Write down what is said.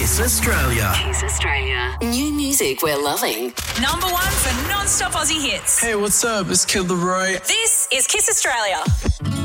Kiss Australia. Kiss Australia. New music we're loving. Number one for non-stop Aussie hits. Hey, what's up? It's Kid Laroi. This is Kiss Australia.